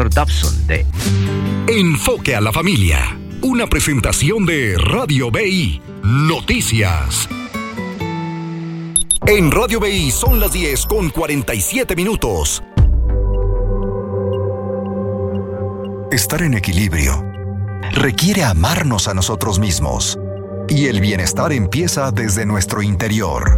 Dr. Dobson de Enfoque a la Familia. Una presentación de Radio BI Noticias. En Radio BI son las 10:47. Estar en equilibrio requiere amarnos a nosotros mismos. Y el bienestar empieza desde nuestro interior.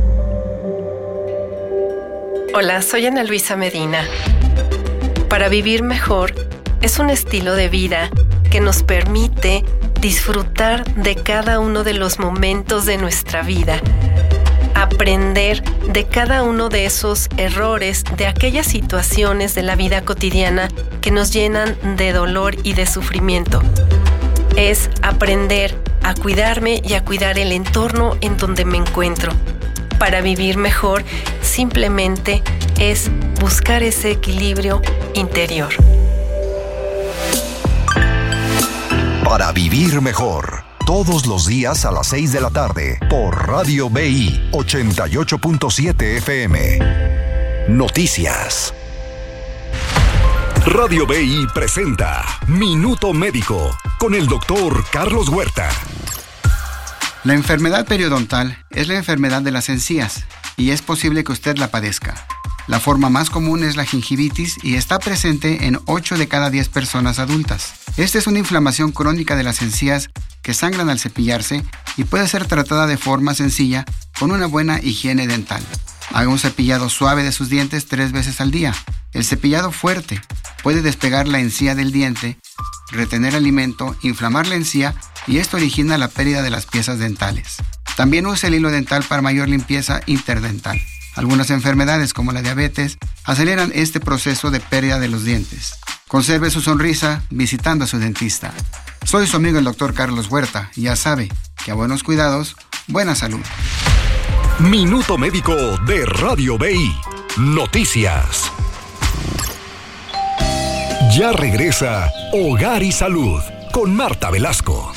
Hola, soy Ana Luisa Medina. Para vivir mejor es un estilo de vida que nos permite disfrutar de cada uno de los momentos de nuestra vida, aprender de cada uno de esos errores, de aquellas situaciones de la vida cotidiana que nos llenan de dolor y de sufrimiento. Es aprender a cuidarme y a cuidar el entorno en donde me encuentro. Para vivir mejor, simplemente es buscar ese equilibrio interior. Para vivir mejor, todos los días a las 6 de la tarde, por Radio BI 88.7 FM. Noticias. Radio BI presenta Minuto Médico con el doctor Carlos Huerta. La enfermedad periodontal es la enfermedad de las encías y es posible que usted la padezca. La forma más común es la gingivitis y está presente en 8 de cada 10 personas adultas. Esta es una inflamación crónica de las encías que sangran al cepillarse y puede ser tratada de forma sencilla con una buena higiene dental. Haga un cepillado suave de sus dientes 3 veces al día. El cepillado fuerte puede despegar la encía del diente, retener alimento, inflamar la encía y esto origina la pérdida de las piezas dentales. También use el hilo dental para mayor limpieza interdental. Algunas enfermedades como la diabetes aceleran este proceso de pérdida de los dientes. Conserve su sonrisa visitando a su dentista. Soy su amigo el doctor Carlos Huerta y ya sabe que a buenos cuidados, buena salud. Minuto Médico de Radio BI Noticias. Ya regresa Hogar y Salud con Marta Velasco.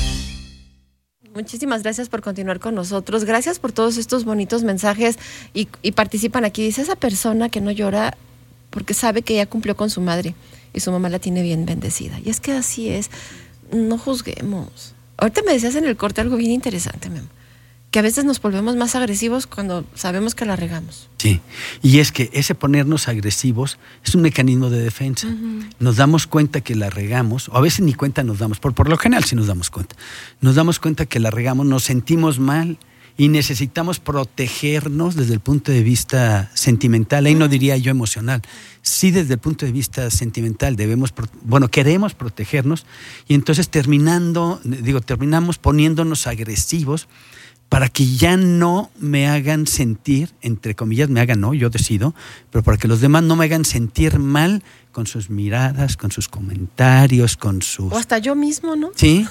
Muchísimas gracias por continuar con nosotros. Gracias por todos estos bonitos mensajes y participan aquí. Dice esa persona que no llora porque sabe que ya cumplió con su madre y su mamá la tiene bien bendecida. Y es que así es. No juzguemos. Ahorita me decías en el corte algo bien interesante, Memo, que a veces nos volvemos más agresivos cuando sabemos que la regamos. Sí, y es que ese ponernos agresivos es un mecanismo de defensa. Uh-huh. Nos damos cuenta que la regamos, o a veces ni cuenta nos damos, por lo general sí nos damos cuenta. Nos damos cuenta que la regamos, nos sentimos mal y necesitamos protegernos desde el punto de vista sentimental, ahí no diría yo emocional. Sí, desde el punto de vista sentimental queremos protegernos y entonces terminamos poniéndonos agresivos para que ya no me hagan sentir, entre comillas, yo decido, pero para que los demás no me hagan sentir mal con sus miradas, con sus comentarios, con sus... O hasta yo mismo, ¿no? Sí.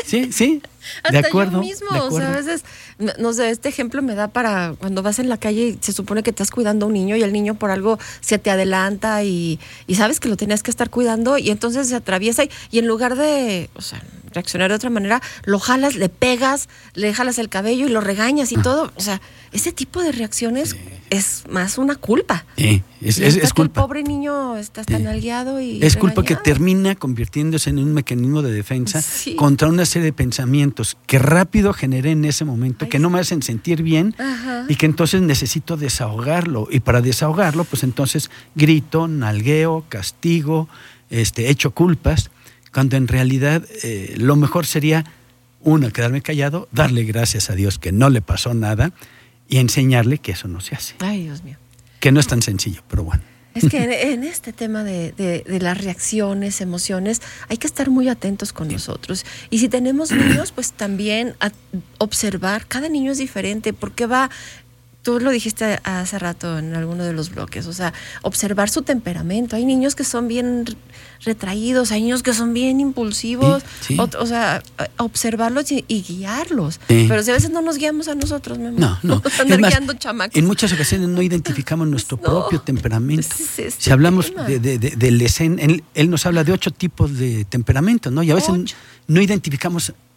Hasta yo mismo, o sea, a veces, no sé, este ejemplo me da para cuando vas en la calle y se supone que estás cuidando a un niño y el niño por algo se te adelanta y sabes que lo tenías que estar cuidando y entonces se atraviesa y en lugar de, reaccionar de otra manera, lo jalas, le pegas, le jalas el cabello y lo regañas y todo, o sea, ese tipo de reacciones es más una culpa. Sí, es culpa. El pobre niño está tan algueado y es regañado. Culpa que termina convirtiéndose en un mecanismo de defensa contra una serie de pensamientos que rápido generé en ese momento, que no me hacen sentir bien. Ajá. Y que entonces necesito desahogarlo. Y para desahogarlo, pues entonces grito, nalgueo, castigo, echo culpas, cuando en realidad lo mejor sería, quedarme callado, darle gracias a Dios que no le pasó nada y enseñarle que eso no se hace. Ay, Dios mío. Que no es tan sencillo, pero bueno. Es que en este tema de las reacciones, emociones, hay que estar muy atentos con nosotros. Y si tenemos niños, pues también observar. Cada niño es diferente, porque tú lo dijiste hace rato en alguno de los bloques, observar su temperamento. Hay niños que son bien retraídos, hay niños que son bien impulsivos, sí. Observarlos y guiarlos. Sí. Pero si a veces no nos guiamos a nosotros, no. Andar guiando chamacos. En muchas ocasiones no identificamos nuestro propio temperamento. Si hablamos del ESEN, él nos habla de 8 tipos de temperamento, ¿no? Y a veces no identificamos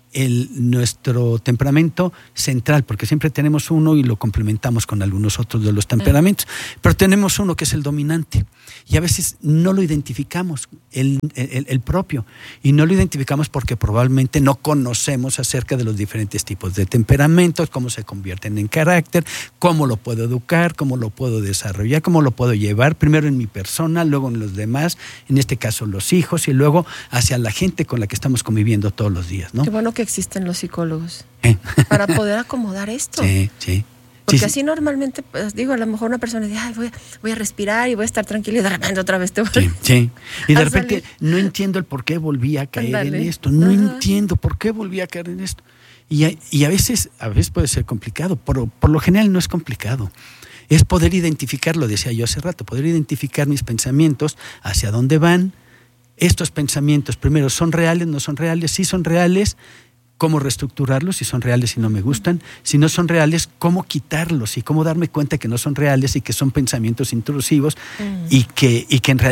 nuestro temperamento central, porque siempre tenemos uno y lo complementamos con algunos otros de los temperamentos, pero tenemos uno que es el dominante y a veces no lo identificamos, el propio, y no lo identificamos porque probablemente no conocemos acerca de los diferentes tipos de temperamentos, cómo se convierten en carácter, cómo lo puedo educar, cómo lo puedo desarrollar, cómo lo puedo llevar primero en mi persona, luego en los demás, en este caso los hijos, y luego hacia la gente con la que estamos conviviendo todos los días, ¿no? Qué bueno que existen los psicólogos para poder acomodar esto. Sí. Porque así normalmente, pues, digo, a lo mejor una persona dice, ay, voy a respirar y voy a estar tranquilo, y de repente otra vez te voy Y de repente no entiendo el por qué volví a caer en esto, no entiendo por qué volví a caer en esto. Y a veces puede ser complicado, por lo general no es complicado. Es poder identificar, lo decía yo hace rato, poder identificar mis pensamientos, hacia dónde van. Estos pensamientos, primero, ¿son reales, no son reales? Si son reales, ¿cómo reestructurarlos? Si son reales y no me gustan. Si no son reales, ¿cómo quitarlos? Y cómo darme cuenta que no son reales y que son pensamientos intrusivos y que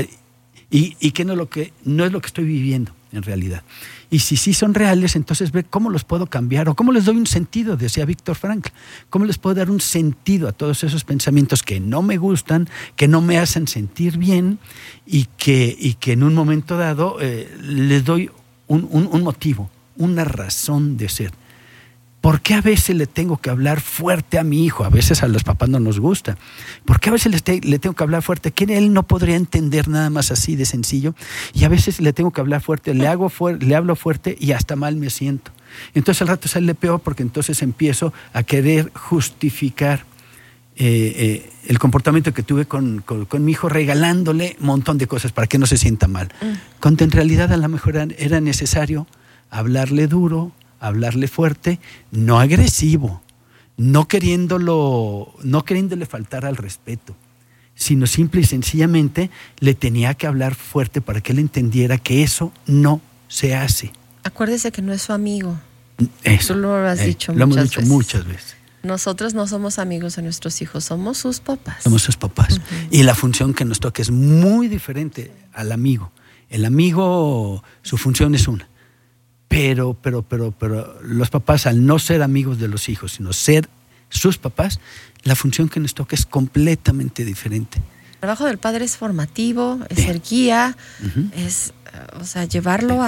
no es lo que estoy viviendo en realidad. Y si sí son reales, entonces ver cómo los puedo cambiar o cómo les doy un sentido, decía Víctor Frankl. ¿Cómo les puedo dar un sentido a todos esos pensamientos que no me gustan, que no me hacen sentir bien y que en un momento dado les doy un motivo, una razón de ser? ¿Por qué a veces le tengo que hablar fuerte a mi hijo? A veces a los papás no nos gusta. ¿Por qué a veces le tengo que hablar fuerte? Que él no podría entender nada más así de sencillo. Y a veces le tengo que hablar fuerte, le hablo fuerte y hasta mal me siento. Entonces al rato sale peor porque entonces empiezo a querer justificar el comportamiento que tuve con mi hijo, regalándole un montón de cosas para que no se sienta mal. Cuando en realidad a lo mejor era necesario hablarle duro, hablarle fuerte, no agresivo, no queriéndole faltar al respeto, sino simple y sencillamente le tenía que hablar fuerte para que él entendiera que eso no se hace. Acuérdese que no es su amigo. Eso. Tú lo has dicho lo hemos dicho muchas veces. Nosotros no somos amigos de nuestros hijos, somos sus papás. Somos sus papás. Y la función que nos toca es muy diferente al amigo. El amigo, su función es una. Pero los papás, al no ser amigos de los hijos, sino ser sus papás, la función que nos toca es completamente diferente. El trabajo del padre es formativo, es ser guía, es, llevarlo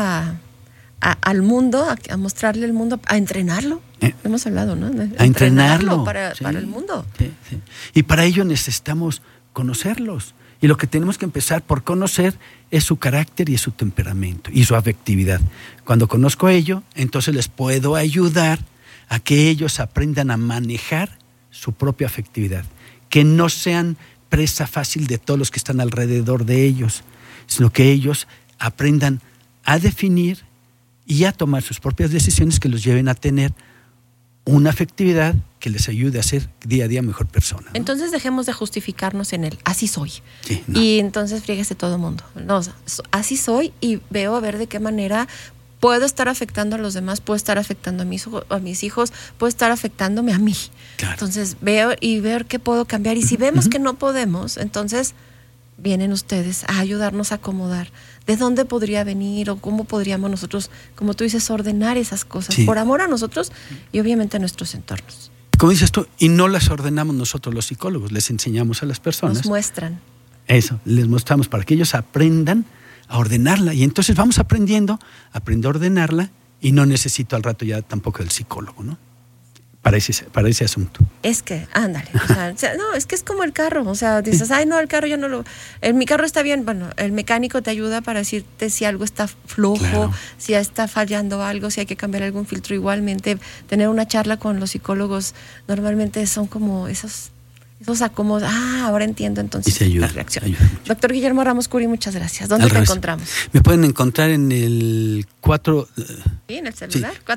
al mundo, a mostrarle el mundo, a entrenarlo. Hemos hablado, ¿no? A entrenarlo para el mundo. Sí. Y para ello necesitamos conocerlos. Y lo que tenemos que empezar por conocer es su carácter y su temperamento y su afectividad. Cuando conozco ello, entonces les puedo ayudar a que ellos aprendan a manejar su propia afectividad, que no sean presa fácil de todos los que están alrededor de ellos, sino que ellos aprendan a definir y a tomar sus propias decisiones que los lleven a tener una afectividad que les ayude a ser día a día mejor persona, ¿no? Entonces dejemos de justificarnos en el así soy. Sí, no. Y entonces fríguese todo el mundo. No, así soy y veo a ver de qué manera puedo estar afectando a los demás, puedo estar afectando a mis hijos, puedo estar afectándome a mí. Claro. Entonces veo y ver qué puedo cambiar. Y si vemos que no podemos, entonces vienen ustedes a ayudarnos a acomodar. ¿De dónde podría venir o cómo podríamos nosotros, como tú dices, ordenar esas cosas? Sí. Por amor a nosotros y obviamente a nuestros entornos. Como dices tú, y no las ordenamos nosotros los psicólogos, les enseñamos a las personas. Nos muestran. Eso, les mostramos para que ellos aprendan a ordenarla. Y entonces vamos aprendo a ordenarla y no necesito al rato ya tampoco del psicólogo, ¿no? Para ese asunto. Es que, ándale, no, es que es como el carro, dices, ay, no, el carro yo no lo... mi carro está bien, bueno, el mecánico te ayuda para decirte si algo está flojo, claro, si está fallando algo, si hay que cambiar algún filtro. Igualmente, tener una charla con los psicólogos normalmente son como esos acomodos. Ahora entiendo entonces la reacción. Doctor Guillermo Ramos Curi, muchas gracias. ¿Dónde te encontramos? Me pueden encontrar en el 4... Sí, en el celular, sí.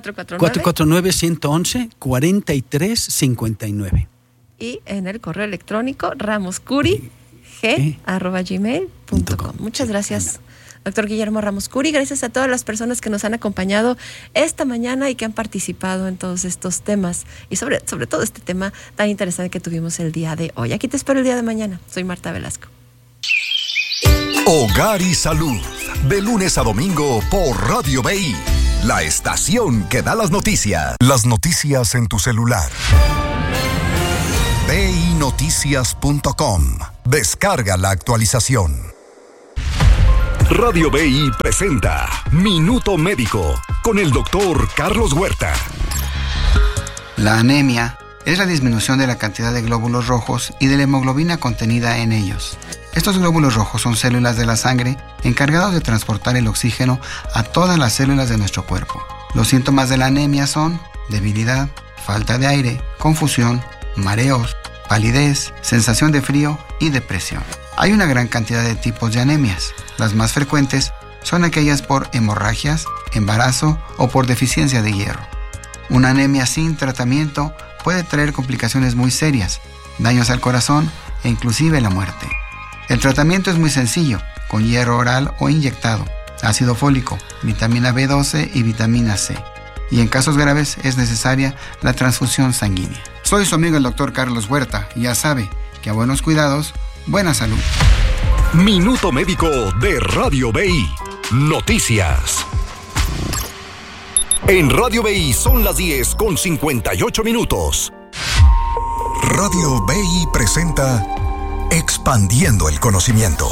449-111-4359. Y en el correo electrónico ramoscuri@gmail.com. Muchas gracias, doctor Guillermo Ramos Curi. Gracias a todas las personas que nos han acompañado esta mañana y que han participado en todos estos temas y sobre todo este tema tan interesante que tuvimos el día de hoy. Aquí te espero el día de mañana. Soy Marta Velasco. Hogar y Salud, de lunes a domingo por Radio BI la estación que da las noticias. Las noticias en tu celular. BINoticias.com. Descarga la actualización. Radio BI presenta Minuto Médico con el doctor Carlos Huerta. La anemia es la disminución de la cantidad de glóbulos rojos y de la hemoglobina contenida en ellos. Estos glóbulos rojos son células de la sangre encargados de transportar el oxígeno a todas las células de nuestro cuerpo. Los síntomas de la anemia son debilidad, falta de aire, confusión, mareos, palidez, sensación de frío y depresión. Hay una gran cantidad de tipos de anemias. Las más frecuentes son aquellas por hemorragias, embarazo o por deficiencia de hierro. Una anemia sin tratamiento puede traer complicaciones muy serias, daños al corazón e inclusive la muerte. El tratamiento es muy sencillo, con hierro oral o inyectado, ácido fólico, vitamina B12 y vitamina C. Y en casos graves es necesaria la transfusión sanguínea. Soy su amigo el doctor Carlos Huerta y ya sabe que a buenos cuidados, buena salud. Minuto Médico de Radio BI. Noticias. En Radio BI son las 10:58. Radio BI presenta Expandiendo el Conocimiento.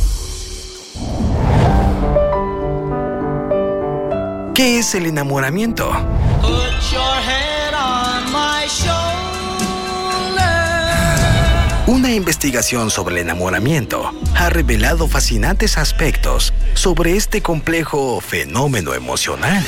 ¿Qué es el enamoramiento? Una investigación sobre el enamoramiento ha revelado fascinantes aspectos sobre este complejo fenómeno emocional.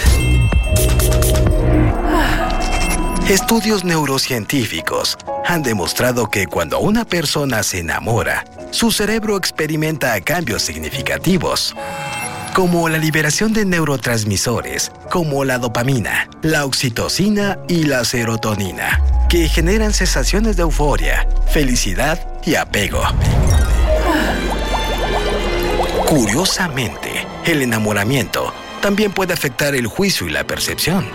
Estudios neurocientíficos han demostrado que cuando una persona se enamora, su cerebro experimenta cambios significativos, como la liberación de neurotransmisores, como la dopamina, la oxitocina y la serotonina, que generan sensaciones de euforia, felicidad y apego. Curiosamente, el enamoramiento también puede afectar el juicio y la percepción,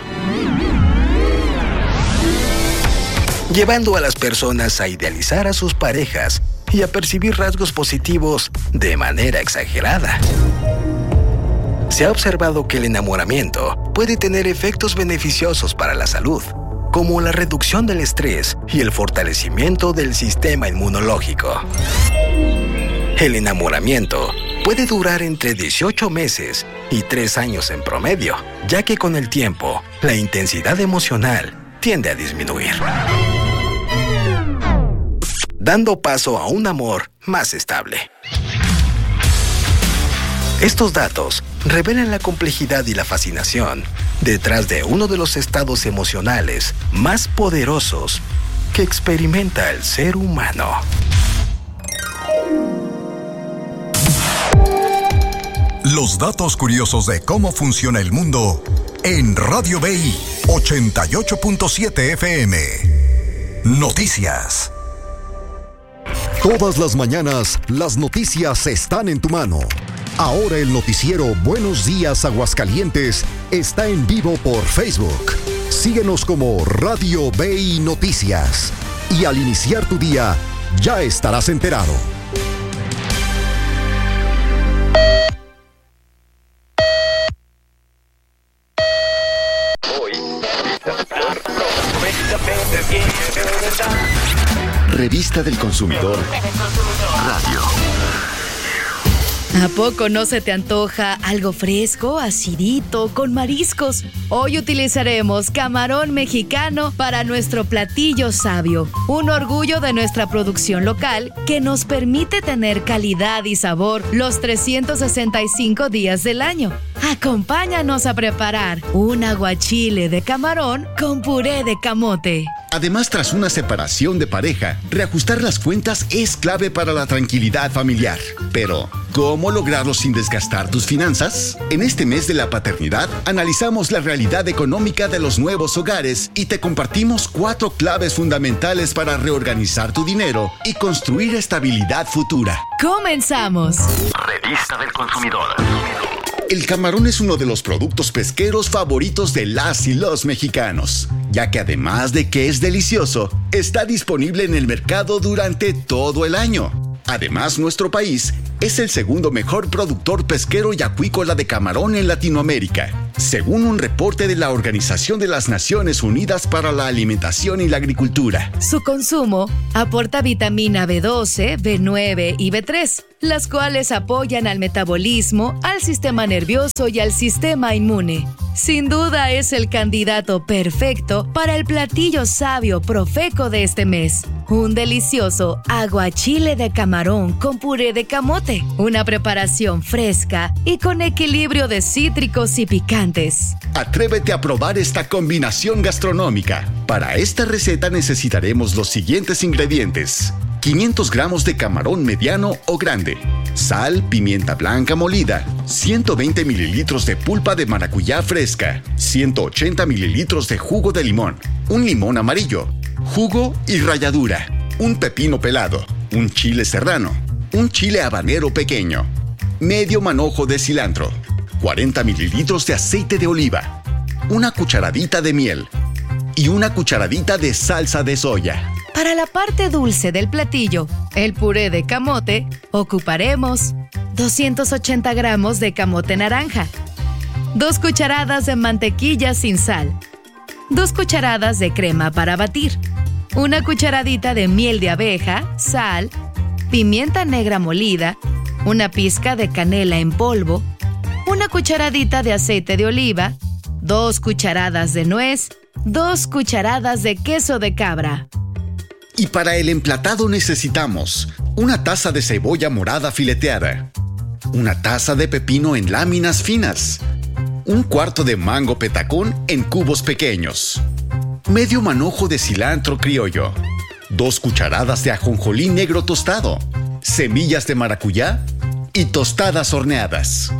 llevando a las personas a idealizar a sus parejas y a percibir rasgos positivos de manera exagerada. Se ha observado que el enamoramiento puede tener efectos beneficiosos para la salud, como la reducción del estrés y el fortalecimiento del sistema inmunológico. El enamoramiento puede durar entre 18 meses y 3 años en promedio, ya que con el tiempo, la intensidad emocional tiende a disminuir, dando paso a un amor más estable. Estos datos revelan la complejidad y la fascinación detrás de uno de los estados emocionales más poderosos que experimenta el ser humano. Los datos curiosos de cómo funciona el mundo en Radio BI 88.7 FM. Noticias. Todas las mañanas, las noticias están en tu mano. Ahora el noticiero Buenos Días Aguascalientes está en vivo por Facebook. Síguenos como Radio BI Noticias. Y al iniciar tu día, ya estarás enterado. Revista del Consumidor Radio. ¿A poco no se te antoja algo fresco, acidito, con mariscos? Hoy utilizaremos camarón mexicano para nuestro platillo sabio, un orgullo de nuestra producción local que nos permite tener calidad y sabor los 365 días del año. Acompáñanos a preparar un aguachile de camarón con puré de camote. Además, tras una separación de pareja, reajustar las cuentas es clave para la tranquilidad familiar. Pero, ¿cómo lograrlo sin desgastar tus finanzas? En este mes de la paternidad, analizamos la realidad económica de los nuevos hogares y te compartimos 4 claves fundamentales para reorganizar tu dinero y construir estabilidad futura. ¡Comenzamos! Revista del Consumidor. El camarón es uno de los productos pesqueros favoritos de las y los mexicanos, ya que además de que es delicioso, está disponible en el mercado durante todo el año. Además, nuestro país es el segundo mejor productor pesquero y acuícola de camarón en Latinoamérica. según un reporte de la Organización de las Naciones Unidas para la Alimentación y la Agricultura. Su consumo aporta vitamina B12, B9 y B3, las cuales apoyan al metabolismo, al sistema nervioso y al sistema inmune. Sin duda es el candidato perfecto para el platillo sabio Profeco de este mes. Un delicioso aguachile de camarón con puré de camote. Una preparación fresca y con equilibrio de cítricos y picantes. Atrévete a probar esta combinación gastronómica. Para esta receta necesitaremos los siguientes ingredientes: 500 gramos de camarón mediano o grande, sal, pimienta blanca molida, 120 mililitros de pulpa de maracuyá fresca, 180 mililitros de jugo de limón, un limón amarillo, jugo y ralladura, un pepino pelado, un chile serrano, un chile habanero pequeño, medio manojo de cilantro, 40 mililitros de aceite de oliva, una cucharadita de miel y una cucharadita de salsa de soya. Para la parte dulce del platillo, el puré de camote, ocuparemos 280 gramos de camote naranja, 2 cucharadas de mantequilla sin sal, 2 cucharadas de crema para batir, una cucharadita de miel de abeja, sal, pimienta negra molida, una pizca de canela en polvo, una cucharadita de aceite de oliva, 2 cucharadas de nuez, 2 cucharadas de queso de cabra. Y para el emplatado necesitamos una taza de cebolla morada fileteada, una taza de pepino en láminas finas, un cuarto de mango petacón en cubos pequeños, medio manojo de cilantro criollo, 2 cucharadas de ajonjolí negro tostado, semillas de maracuyá y tostadas horneadas.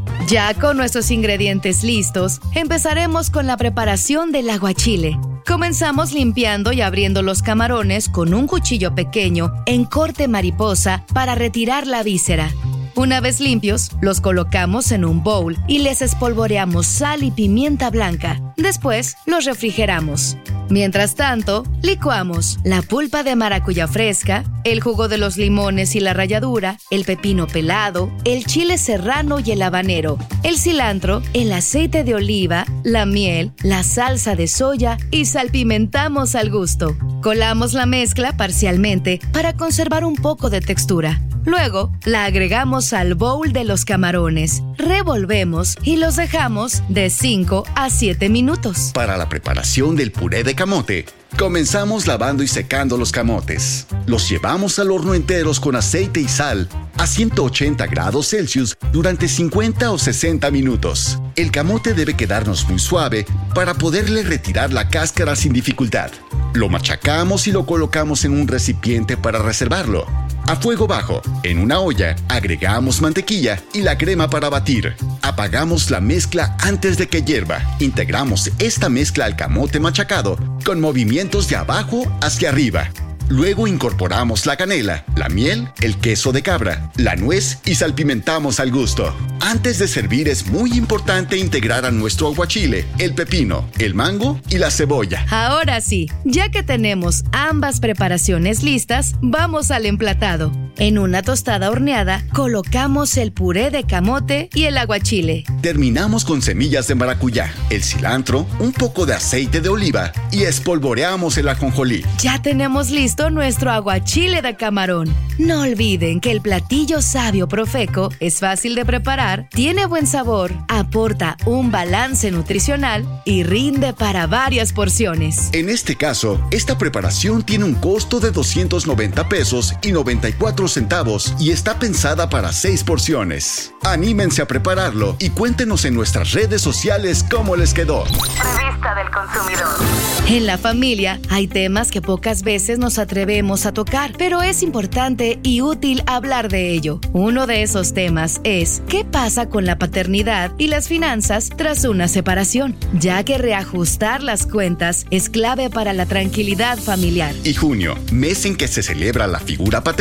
Ya con nuestros ingredientes listos, empezaremos con la preparación del aguachile. Comenzamos limpiando y abriendo los camarones con un cuchillo pequeño en corte mariposa para retirar la víscera. Una vez limpios, los colocamos en un bowl y les espolvoreamos sal y pimienta blanca. Después, los refrigeramos. Mientras tanto, licuamos la pulpa de maracuyá fresca, el jugo de los limones y la ralladura, el pepino pelado, el chile serrano y el habanero, el cilantro, el aceite de oliva, la miel, la salsa de soya y salpimentamos al gusto. Colamos la mezcla parcialmente para conservar un poco de textura. Luego, la agregamos al bowl de los camarones, revolvemos y los dejamos de 5 a 7 minutos. Para la preparación del puré de camote, comenzamos lavando y secando los camotes. Los llevamos al horno enteros con aceite y sal a 180 grados Celsius durante 50 o 60 minutos. El camote debe quedarnos muy suave para poderle retirar la cáscara sin dificultad. Lo machacamos y lo colocamos en un recipiente para reservarlo. A fuego bajo, en una olla, agregamos mantequilla y la crema para batir. Apagamos la mezcla antes de que hierva. Integramos esta mezcla al camote machacado con movimientos de abajo hacia arriba. Luego incorporamos la canela, la miel, el queso de cabra, la nuez y salpimentamos al gusto. Antes de servir es muy importante integrar a nuestro aguachile el pepino, el mango y la cebolla. Ahora sí, ya que tenemos ambas preparaciones listas, vamos al emplatado. En una tostada horneada, colocamos el puré de camote y el aguachile. Terminamos con semillas de maracuyá, el cilantro, un poco de aceite de oliva y espolvoreamos el ajonjolí. Ya tenemos listo nuestro aguachile de camarón. No olviden que el platillo sabio Profeco es fácil de preparar, tiene buen sabor, aporta un balance nutricional y rinde para varias porciones. En este caso, esta preparación tiene un costo de 290 pesos y 94 centavos y está pensada para 6 porciones. Anímense a prepararlo y cuéntenos en nuestras redes sociales cómo les quedó. Revista del Consumidor. En la familia hay temas que pocas veces nos atrevemos a tocar, pero es importante y útil hablar de ello. Uno de esos temas es ¿qué pasa con la paternidad y las finanzas tras una separación? Ya que reajustar las cuentas es clave para la tranquilidad familiar. Y junio, mes en que se celebra la figura paterna,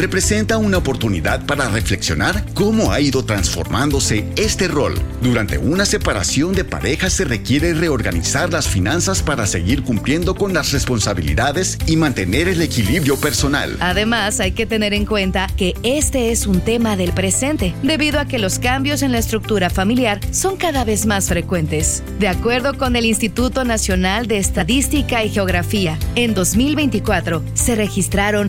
representa una oportunidad para reflexionar cómo ha ido transformándose este rol. Durante una separación de pareja se requiere reorganizar las finanzas para seguir cumpliendo con las responsabilidades y mantener el equilibrio personal. Además, hay que tener en cuenta que este es un tema del presente, debido a que los cambios en la estructura familiar son cada vez más frecuentes. De acuerdo con el Instituto Nacional de Estadística y Geografía, en 2024 se registraron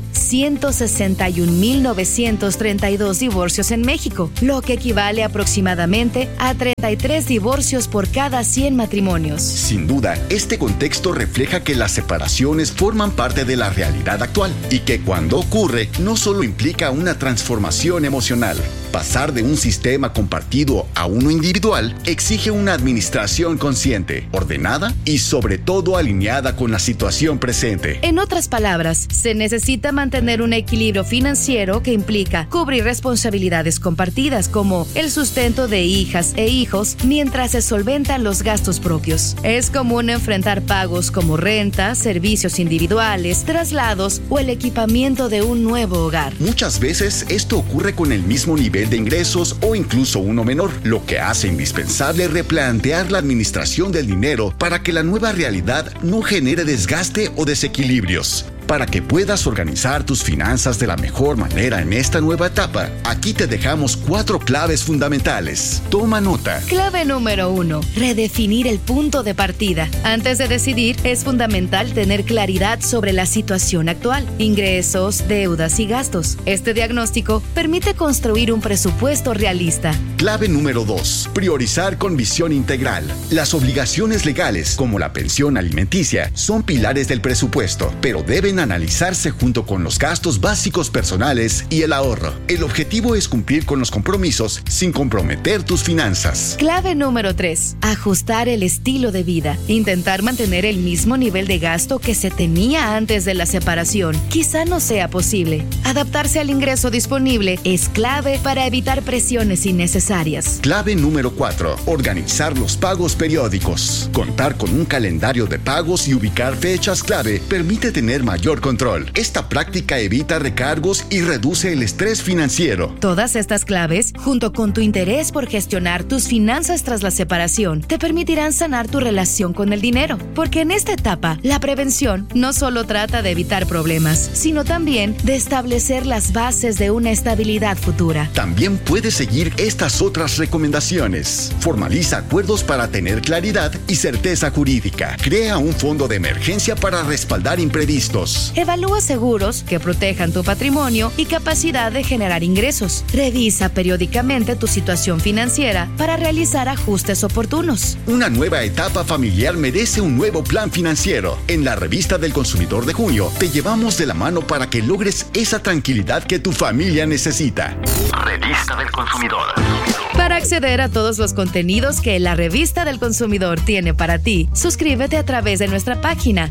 161.932 divorcios en México, lo que equivale aproximadamente a 33 divorcios por cada 100 matrimonios. Sin duda, este contexto refleja que las separaciones forman parte de la realidad actual y que cuando ocurre no solo implica una transformación emocional. Pasar de un sistema compartido a uno individual exige una administración consciente, ordenada y sobre todo alineada con la situación presente. En otras palabras, se necesita mantener un equilibrio financiero que implica cubrir responsabilidades compartidas como el sustento de hijas e hijos mientras se solventan los gastos propios. Es común enfrentar pagos como renta, servicios individuales, traslados o el equipamiento de un nuevo hogar. Muchas veces esto ocurre con el mismo nivel de ingresos o incluso uno menor, lo que hace indispensable replantear la administración del dinero para que la nueva realidad no genere desgaste o desequilibrios. Para que puedas organizar tus finanzas de la mejor manera en esta nueva etapa, aquí te dejamos 4 claves fundamentales. Toma nota. Clave número 1. Redefinir el punto de partida. Antes de decidir, es fundamental tener claridad sobre la situación actual, ingresos, deudas y gastos. Este diagnóstico permite construir un presupuesto realista. Clave número 2. Priorizar con visión integral. Las obligaciones legales, como la pensión alimenticia, son pilares del presupuesto, pero deben analizarse junto con los gastos básicos personales y el ahorro. El objetivo es cumplir con los compromisos sin comprometer tus finanzas. Clave número 3. Ajustar el estilo de vida. Intentar mantener el mismo nivel de gasto que se tenía antes de la separación quizá no sea posible. Adaptarse al ingreso disponible es clave para evitar presiones innecesarias. Clave número 4. Organizar los pagos periódicos. Contar con un calendario de pagos y ubicar fechas clave permite tener mayor control. Esta práctica evita recargos y reduce el estrés financiero. Todas estas claves, junto con tu interés por gestionar tus finanzas tras la separación, te permitirán sanar tu relación con el dinero. Porque en esta etapa, la prevención no solo trata de evitar problemas, sino también de establecer las bases de una estabilidad futura. También puedes seguir estas otras recomendaciones. Formaliza acuerdos para tener claridad y certeza jurídica. Crea un fondo de emergencia para respaldar imprevistos. Evalúa seguros que protejan tu patrimonio y capacidad de generar ingresos. Revisa periódicamente tu situación financiera para realizar ajustes oportunos. Una nueva etapa familiar merece un nuevo plan financiero. En la Revista del Consumidor de junio te llevamos de la mano para que logres esa tranquilidad que tu familia necesita. Revista del Consumidor. Para acceder a todos los contenidos que la Revista del Consumidor tiene para ti, suscríbete a través de nuestra página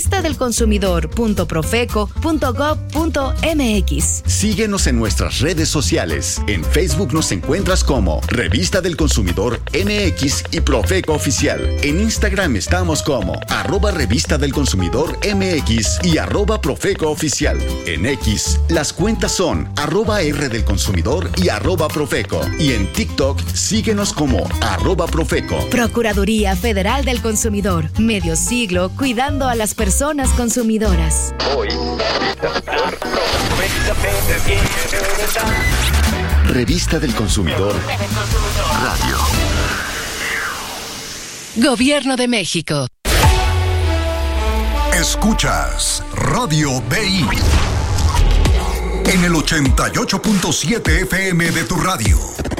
revistadelconsumidor.profeco.gov.mx. Síguenos en nuestras redes sociales. En Facebook nos encuentras como Revista del Consumidor MX y Profeco Oficial. En Instagram estamos como @Revista del Consumidor MX y @Profeco Oficial. En X, las cuentas son @R del Consumidor y @Profeco. Y en TikTok, síguenos como @Profeco. Procuraduría Federal del Consumidor. Medio siglo cuidando a las personas consumidoras. Revista del Consumidor Radio. Gobierno de México. Escuchas Radio BI en el 88.7 FM de tu radio.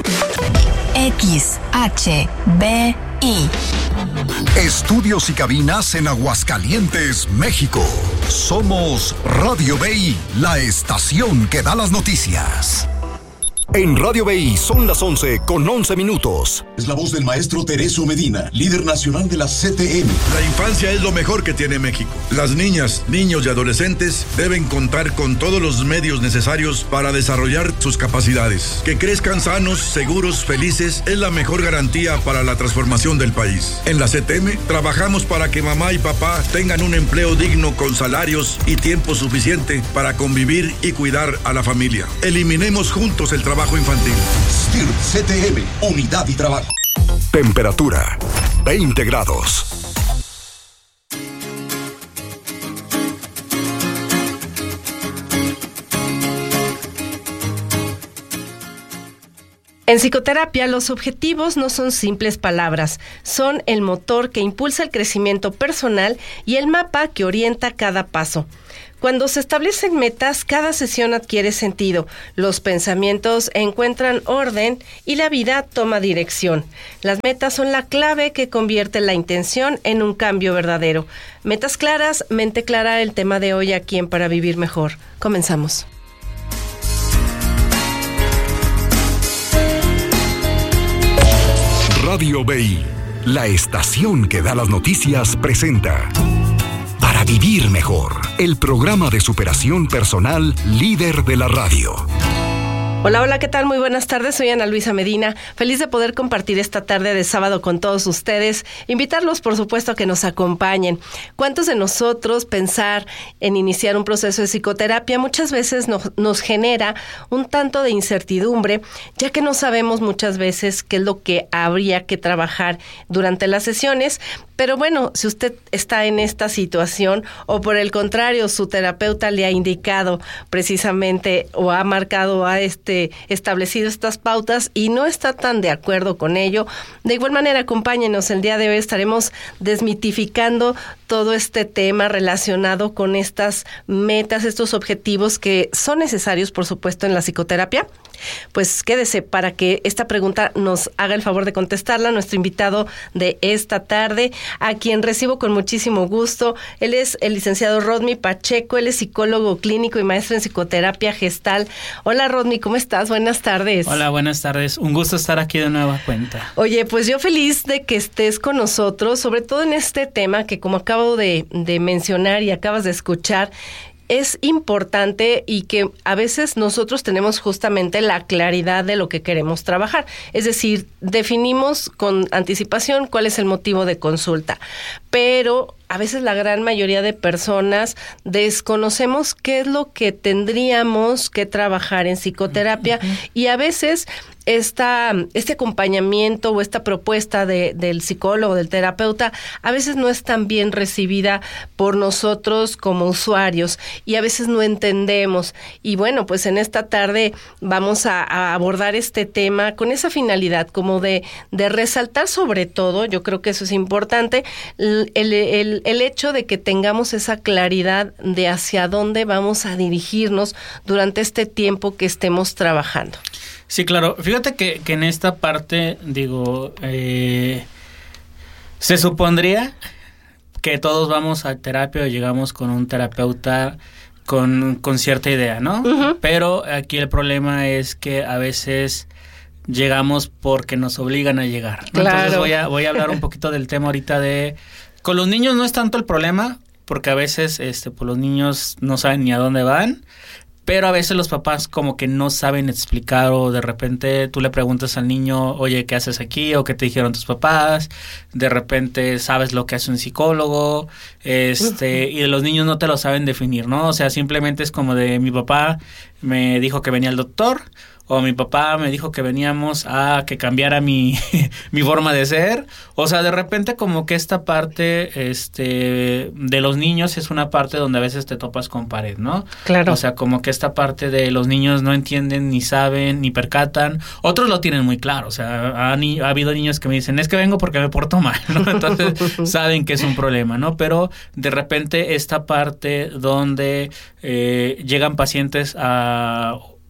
XHBI. Estudios y cabinas en Aguascalientes, México. Somos Radio BI, la estación que da las noticias. En Radio BI son las 11:11. Es la voz del maestro Teresio Medina, líder nacional de la CTM. La infancia es lo mejor que tiene México. Las niñas, niños y adolescentes deben contar con todos los medios necesarios para desarrollar sus capacidades. Que crezcan sanos, seguros, felices es la mejor garantía para la transformación del país. En la CTM trabajamos para que mamá y papá tengan un empleo digno con salarios y tiempo suficiente para convivir y cuidar a la familia. Eliminemos juntos el trabajo infantil. STIR CTM, Unidad y Trabajo. Temperatura 20 grados. En psicoterapia, los objetivos no son simples palabras, son el motor que impulsa el crecimiento personal y el mapa que orienta cada paso. Cuando se establecen metas, cada sesión adquiere sentido, los pensamientos encuentran orden y la vida toma dirección. Las metas son la clave que convierte la intención en un cambio verdadero. Metas claras, mente clara, el tema de hoy aquí en Para Vivir Mejor. Comenzamos. Radio BI, la estación que da las noticias, presenta Para Vivir Mejor, el programa de superación personal líder de la radio. Hola, hola, ¿qué tal? Muy buenas tardes, soy Ana Luisa Medina, feliz de poder compartir esta tarde de sábado con todos ustedes, invitarlos por supuesto a que nos acompañen. ¿Cuántos de nosotros pensar en iniciar un proceso de psicoterapia muchas veces nos genera un tanto de incertidumbre, ya que no sabemos muchas veces qué es lo que habría que trabajar durante las sesiones? Pero bueno, si usted está en esta situación o por el contrario, su terapeuta le ha indicado precisamente o ha marcado, establecido estas pautas y no está tan de acuerdo con ello, de igual manera acompáñenos. El día de hoy estaremos desmitificando todo este tema relacionado con estas metas, estos objetivos que son necesarios, por supuesto, en la psicoterapia. Pues quédese para que esta pregunta nos haga el favor de contestarla nuestro invitado de esta tarde, a quien recibo con muchísimo gusto. Él es el licenciado Rodney Pacheco, él es psicólogo clínico y maestro en psicoterapia gestal. Hola Rodney, ¿cómo estás? Buenas tardes. Hola, buenas tardes. Un gusto estar aquí de nueva cuenta. Oye, pues yo feliz de que estés con nosotros, sobre todo en este tema que, como acabo de mencionar y acabas de escuchar, es importante y que a veces nosotros tenemos justamente la claridad de lo que queremos trabajar. Es decir, definimos con anticipación cuál es el motivo de consulta, pero a veces la gran mayoría de personas desconocemos qué es lo que tendríamos que trabajar en psicoterapia y a veces este acompañamiento o esta propuesta del psicólogo, del terapeuta, a veces no es tan bien recibida por nosotros como usuarios y a veces no entendemos. Y bueno, pues en esta tarde vamos a abordar este tema con esa finalidad como de resaltar sobre todo, yo creo que eso es importante, el hecho de que tengamos esa claridad de hacia dónde vamos a dirigirnos durante este tiempo que estemos trabajando. Sí, claro. Fíjate que en esta parte, se supondría que todos vamos a terapia o llegamos con un terapeuta con cierta idea, ¿no? Uh-huh. Pero aquí el problema es que a veces llegamos porque nos obligan a llegar, ¿no? Claro. Entonces voy a hablar un poquito del tema ahorita de... Con los niños no es tanto el problema, porque a veces pues los niños no saben ni a dónde van, pero a veces los papás como que no saben explicar o de repente tú le preguntas al niño, oye, ¿qué haces aquí? O ¿qué te dijeron tus papás? De repente sabes lo que hace un psicólogo, y los niños no te lo saben definir, ¿no? O sea, simplemente es como de mi papá me dijo que venía el doctor, o mi papá me dijo que veníamos a que cambiara mi forma de ser. O sea, de repente como que esta parte de los niños es una parte donde a veces te topas con pared, ¿no? Claro. O sea, como que esta parte de los niños no entienden, ni saben, ni percatan. Otros lo tienen muy claro. O sea, ha habido niños que me dicen, es que vengo porque me porto mal, ¿no? Entonces saben que es un problema, ¿no? Pero de repente esta parte donde llegan pacientes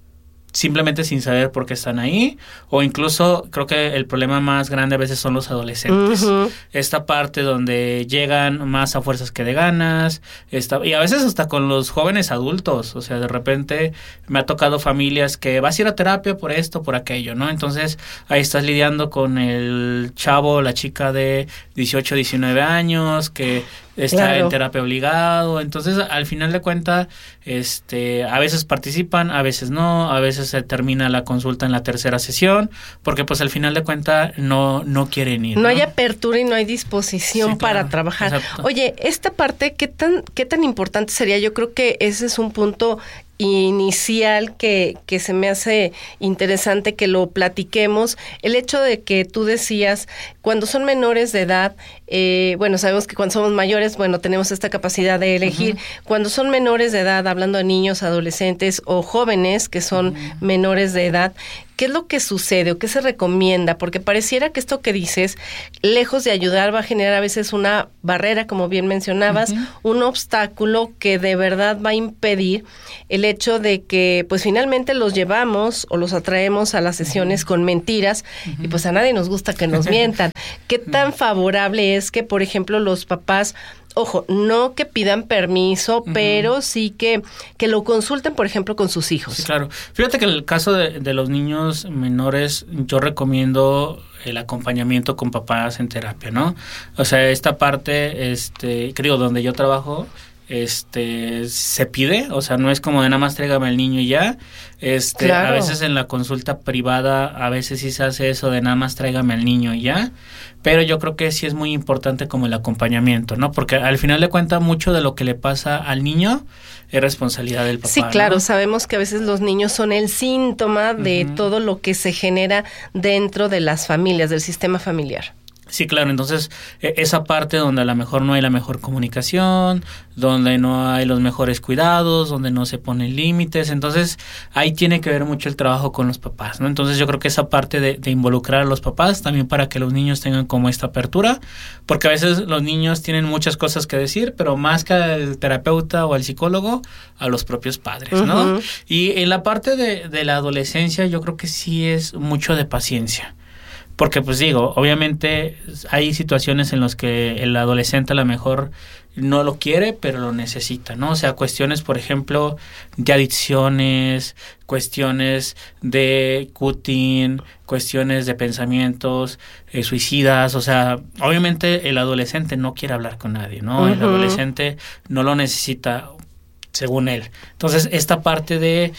simplemente sin saber por qué están ahí, o incluso creo que el problema más grande a veces son los adolescentes. Esta parte donde llegan más a fuerzas que de ganas, y a veces hasta con los jóvenes adultos, o sea, de repente me ha tocado familias que vas a ir a terapia por esto, por aquello, ¿no? Entonces ahí estás lidiando con el chavo, la chica de 18, 19 años, que está en terapia obligado. Entonces, al final de cuentas, a veces participan, a veces no, a veces se termina la consulta en la tercera sesión, porque pues al final de cuentas no quieren ir. No hay apertura y no hay disposición para trabajar. Exacto. Oye, esta parte, ¿qué tan importante sería? Yo creo que ese es un punto inicial que se me hace interesante que lo platiquemos. El hecho de que tú decías, cuando son menores de edad, bueno, sabemos que cuando somos mayores, bueno, tenemos esta capacidad de elegir. Cuando son menores de edad, hablando de niños, adolescentes o jóvenes que son menores de edad, ¿qué es lo que sucede o qué se recomienda? Porque pareciera que esto que dices, lejos de ayudar, va a generar a veces una barrera, como bien mencionabas, un obstáculo que de verdad va a impedir el hecho de que pues finalmente los llevamos o los atraemos a las sesiones con mentiras y pues a nadie nos gusta que nos mientan. ¿Qué tan favorable es que, por ejemplo, los papás, ojo, no que pidan permiso, pero sí que lo consulten, por ejemplo, con sus hijos? Sí, claro. Fíjate que en el caso de los niños menores, yo recomiendo el acompañamiento con papás en terapia, ¿no? O sea, esta parte, creo, donde yo trabajo, se pide, o sea, no es como de nada más tráigame al niño y ya. Claro. A veces en la consulta privada, a veces sí se hace eso de nada más tráigame al niño y ya, pero yo creo que sí es muy importante como el acompañamiento, ¿no? Porque al final de cuentas mucho de lo que le pasa al niño es responsabilidad del papá. Sí, claro, ¿no? Sabemos que a veces los niños son el síntoma de todo lo que se genera dentro de las familias, del sistema familiar. Sí, claro, entonces esa parte donde a lo mejor no hay la mejor comunicación, donde no hay los mejores cuidados, donde no se ponen límites, entonces ahí tiene que ver mucho el trabajo con los papás, ¿no? Entonces yo creo que esa parte de involucrar a los papás también para que los niños tengan como esta apertura, porque a veces los niños tienen muchas cosas que decir, pero más que al terapeuta o al psicólogo, a los propios padres, ¿no? Y en la parte de la adolescencia yo creo que sí es mucho de paciencia. Porque pues digo, obviamente hay situaciones en las que el adolescente a lo mejor no lo quiere, pero lo necesita, ¿no? O sea, cuestiones, por ejemplo, de adicciones, cuestiones de cutting, cuestiones de pensamientos suicidas, o sea, obviamente el adolescente no quiere hablar con nadie, ¿no? El adolescente no lo necesita, según él. Entonces, esta parte de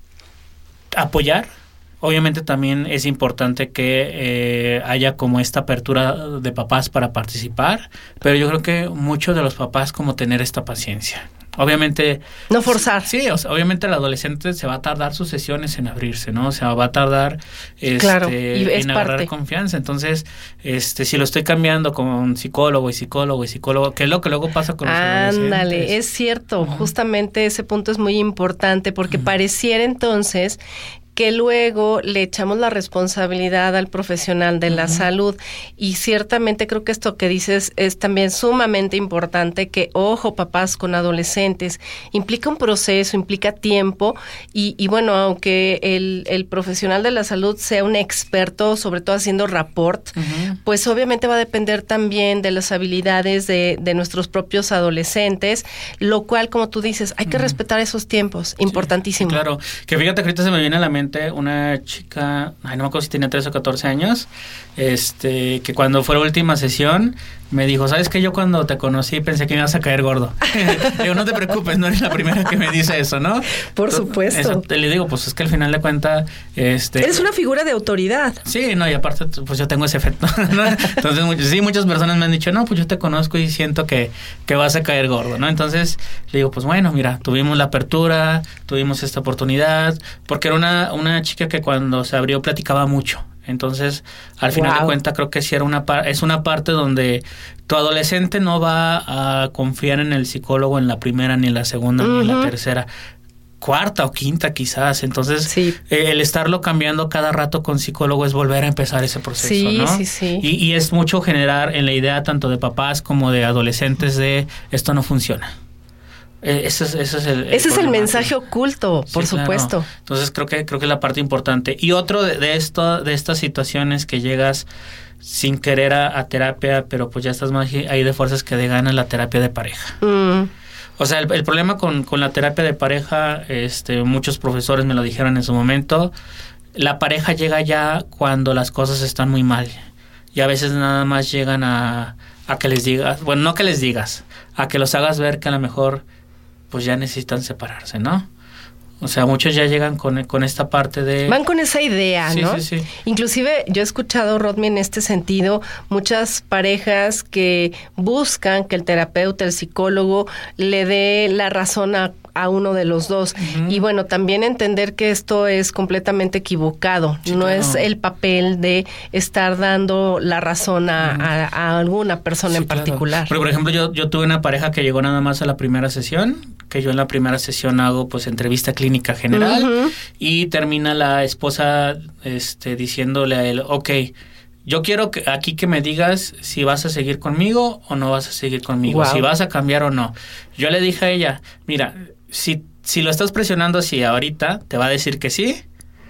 apoyar, obviamente también es importante que haya como esta apertura de papás para participar, pero yo creo que muchos de los papás como tener esta paciencia. Obviamente... No forzar. Sí, o sea, obviamente el adolescente se va a tardar sus sesiones en abrirse, ¿no? O sea, va a tardar claro, y en agarrar confianza. Entonces, si lo estoy cambiando con psicólogo, que es lo que luego pasa con los adolescentes. Ándale, es cierto. Justamente ese punto es muy importante porque pareciera entonces que luego le echamos la responsabilidad al profesional de la salud y ciertamente creo que esto que dices es también sumamente importante, que ojo, papás con adolescentes, implica un proceso, implica tiempo y bueno, aunque el profesional de la salud sea un experto, sobre todo haciendo rapport, pues obviamente va a depender también de las habilidades de nuestros propios adolescentes, lo cual, como tú dices, hay que respetar esos tiempos, importantísimo. Sí, claro, que fíjate que ahorita se me viene a la mente una chica, no me acuerdo si tenía 13 o 14 años, que cuando fue la última sesión me dijo, ¿sabes qué? Yo cuando te conocí pensé que me ibas a caer gordo. Digo, no te preocupes, no eres la primera que me dice eso, ¿no? Por supuesto. Le digo, pues es que al final de cuentas... Eres una figura de autoridad. Sí, no, y aparte, pues yo tengo ese efecto, ¿no? Entonces, muchas personas me han dicho, no, pues yo te conozco y siento que vas a caer gordo, ¿no? Entonces, le digo, pues bueno, mira, tuvimos la apertura, tuvimos esta oportunidad, porque era una chica que cuando se abrió platicaba mucho. Entonces, al final de cuentas, creo que sí es una parte donde tu adolescente no va a confiar en el psicólogo en la primera, ni en la segunda, ni en la tercera, cuarta o quinta quizás. Entonces, el estarlo cambiando cada rato con psicólogo es volver a empezar ese proceso, ¿no? Sí. Y es mucho generar en la idea tanto de papás como de adolescentes de esto no funciona. Ese es el mensaje oculto, por supuesto. Claro. Entonces creo que es la parte importante. Y otro de estas situaciones que llegas sin querer a terapia, pero pues ya estás más ahí de fuerzas que de ganas, la terapia de pareja. O sea, el problema con la terapia de pareja, muchos profesores me lo dijeron en su momento, la pareja llega ya cuando las cosas están muy mal. Y a veces nada más llegan a que les digas, bueno, no que les digas, a que los hagas ver que a lo mejor pues ya necesitan separarse, ¿no? O sea, muchos ya llegan con esta parte de... Van con esa idea, sí, ¿no? Sí. Inclusive yo he escuchado, Rodmi, en este sentido, muchas parejas que buscan que el terapeuta, el psicólogo, le dé la razón a uno de los dos. Y bueno, también entender que esto es completamente equivocado. Sí, no claro. Es el papel de estar dando la razón a alguna persona en particular. Pero, por ejemplo, yo tuve una pareja que llegó nada más a la primera sesión, que yo en la primera sesión hago pues entrevista clínica general y termina la esposa diciéndole a él, okay, yo quiero que me digas si vas a seguir conmigo o no vas a seguir conmigo, si vas a cambiar o no. Yo le dije a ella, mira, si lo estás presionando así ahorita, te va a decir que sí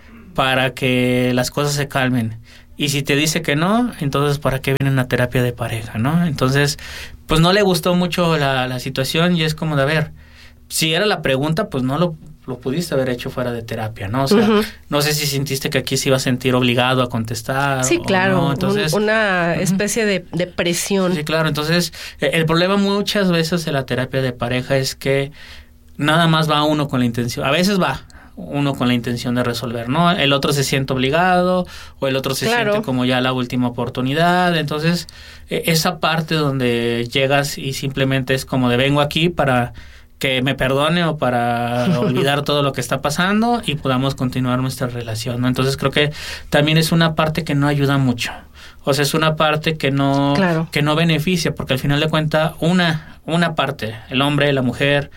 para que las cosas se calmen. Y si te dice que no, entonces ¿para qué viene una terapia de pareja, no? Entonces, pues no le gustó mucho la situación y es como de, a ver, si era la pregunta, pues no lo pudiste haber hecho fuera de terapia, ¿no? O sea, no sé si sentiste que aquí se iba a sentir obligado a contestar. Sí, claro, no. Entonces, una especie de presión. Sí, claro, entonces el problema muchas veces de la terapia de pareja es que nada más va uno con la intención, a veces va uno con la intención de resolver, ¿no? El otro se siente obligado o el otro se siente como ya la última oportunidad. Entonces, esa parte donde llegas y simplemente es como de vengo aquí para que me perdone o para olvidar todo lo que está pasando y podamos continuar nuestra relación, ¿no? Entonces creo que también es una parte que no ayuda mucho. O sea, es una parte que no beneficia, porque al final de cuentas una parte, el hombre, la mujer,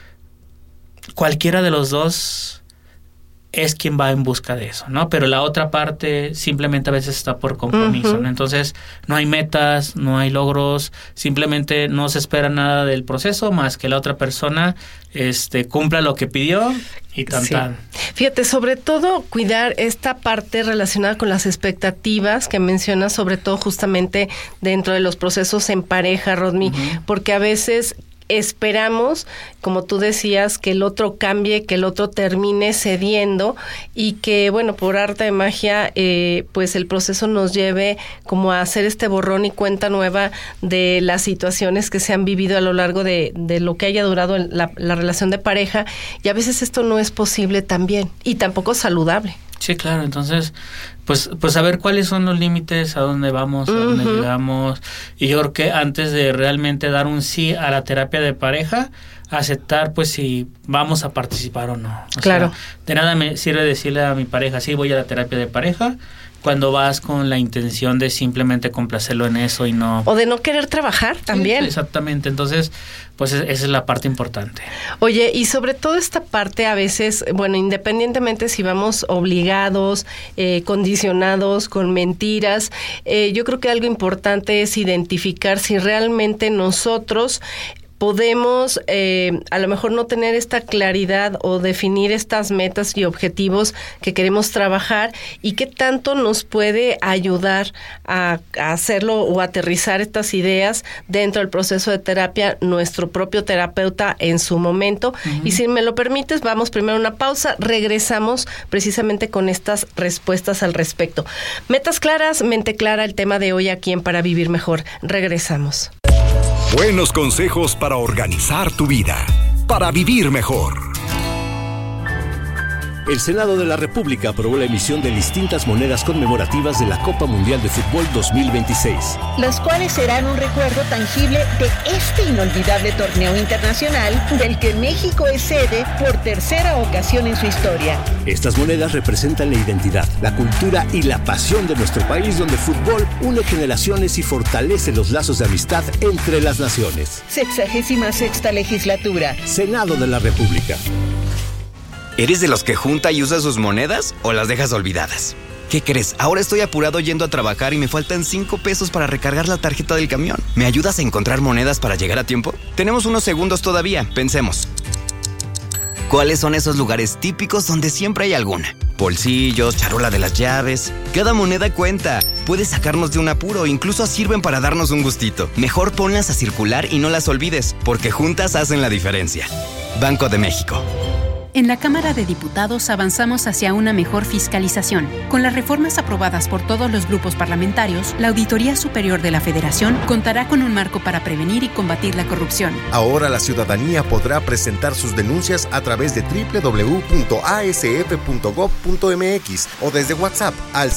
cualquiera de los dos es quien va en busca de eso, ¿no? Pero la otra parte simplemente a veces está por compromiso, ¿no? Entonces no hay metas, no hay logros, simplemente no se espera nada del proceso más que la otra persona cumpla lo que pidió y tan. Fíjate, sobre todo cuidar esta parte relacionada con las expectativas que mencionas, sobre todo justamente dentro de los procesos en pareja, Rodmi, porque a veces esperamos, como tú decías, que el otro cambie, que el otro termine cediendo y que, bueno, por arte de magia, pues el proceso nos lleve como a hacer este borrón y cuenta nueva de las situaciones que se han vivido a lo largo de lo que haya durado la relación de pareja, y a veces esto no es posible también y tampoco saludable. Sí, claro, entonces pues saber cuáles son los límites, a dónde vamos, a dónde llegamos, y yo creo que antes de realmente dar un sí a la terapia de pareja, aceptar pues si vamos a participar o no. O sea, de nada me sirve decirle a mi pareja, sí, voy a la terapia de pareja, cuando vas con la intención de simplemente complacerlo en eso y no... O de no querer trabajar también. Sí, exactamente, entonces pues esa es la parte importante. Oye, y sobre todo esta parte a veces, bueno, independientemente si vamos obligados, condicionados, con mentiras, yo creo que algo importante es identificar si realmente nosotros podemos a lo mejor no tener esta claridad o definir estas metas y objetivos que queremos trabajar y qué tanto nos puede ayudar a hacerlo o aterrizar estas ideas dentro del proceso de terapia nuestro propio terapeuta en su momento. Y si me lo permites, vamos primero a una pausa, regresamos precisamente con estas respuestas al respecto. Metas claras, mente clara, el tema de hoy aquí en Para Vivir Mejor. Regresamos. Buenos consejos para organizar tu vida, para vivir mejor. El Senado de la República aprobó la emisión de distintas monedas conmemorativas de la Copa Mundial de Fútbol 2026. Las cuales serán un recuerdo tangible de este inolvidable torneo internacional del que México es sede por tercera ocasión en su historia. Estas monedas representan la identidad, la cultura y la pasión de nuestro país, donde el fútbol une generaciones y fortalece los lazos de amistad entre las naciones. 66ª legislatura. Senado de la República. ¿Eres de los que junta y usa sus monedas o las dejas olvidadas? ¿Qué crees? Ahora estoy apurado yendo a trabajar y me faltan 5 pesos para recargar la tarjeta del camión. ¿Me ayudas a encontrar monedas para llegar a tiempo? Tenemos unos segundos todavía, pensemos. ¿Cuáles son esos lugares típicos donde siempre hay alguna? Bolsillos, charola de las llaves. Cada moneda cuenta. Puedes sacarnos de un apuro, incluso sirven para darnos un gustito. Mejor ponlas a circular y no las olvides, porque juntas hacen la diferencia. Banco de México. En la Cámara de Diputados avanzamos hacia una mejor fiscalización. Con las reformas aprobadas por todos los grupos parlamentarios, la Auditoría Superior de la Federación contará con un marco para prevenir y combatir la corrupción. Ahora la ciudadanía podrá presentar sus denuncias a través de www.asf.gov.mx o desde WhatsApp al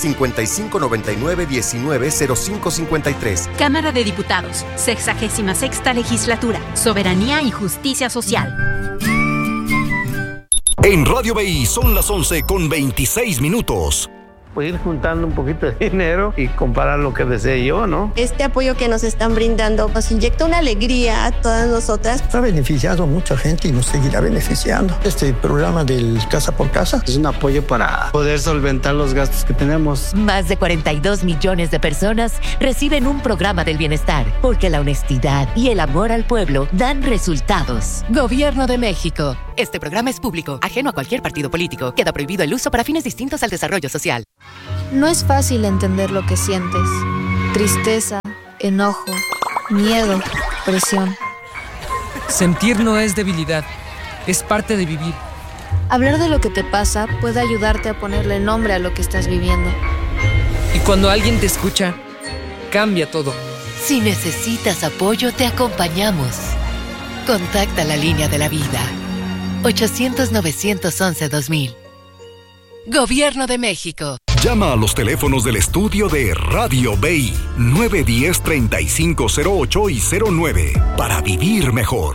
5599-190553. Cámara de Diputados, 66ª Legislatura, Soberanía y Justicia Social. En Radio BI son las 11:26. Pues ir juntando un poquito de dinero y comprar lo que desee yo, ¿no? Este apoyo que nos están brindando nos inyecta una alegría a todas nosotras. Ha beneficiado a mucha gente y nos seguirá beneficiando. Este programa del Casa por Casa es un apoyo para poder solventar los gastos que tenemos. Más de 42 millones de personas reciben un programa del bienestar, porque la honestidad y el amor al pueblo dan resultados. Gobierno de México. Este programa es público, ajeno a cualquier partido político. Queda prohibido el uso para fines distintos al desarrollo social. No es fácil entender lo que sientes. Tristeza, enojo, miedo, presión. Sentir no es debilidad, es parte de vivir. Hablar de lo que te pasa puede ayudarte a ponerle nombre a lo que estás viviendo. Y cuando alguien te escucha, cambia todo. Si necesitas apoyo, te acompañamos. Contacta la línea de la vida. 800-911-2000. Gobierno de México. Llama a los teléfonos del estudio de Radio BI 910-3508 y 09 para vivir mejor.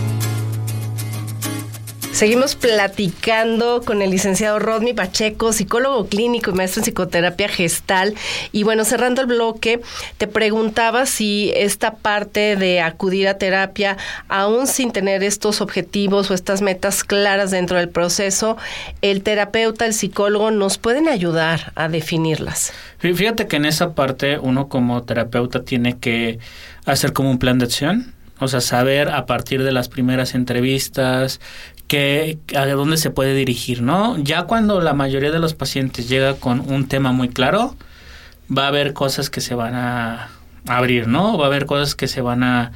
Seguimos platicando con el licenciado Rodney Pacheco, psicólogo clínico y maestro en psicoterapia gestal. Y bueno, cerrando el bloque, te preguntaba si esta parte de acudir a terapia, aún sin tener estos objetivos o estas metas claras dentro del proceso, el terapeuta, el psicólogo, ¿nos pueden ayudar a definirlas? Fíjate que en esa parte uno como terapeuta tiene que hacer como un plan de acción. O sea, saber a partir de las primeras entrevistas a dónde se puede dirigir, ¿no? Ya cuando la mayoría de los pacientes llega con un tema muy claro, va a haber cosas que se van a abrir, ¿no? Va a haber cosas que se van a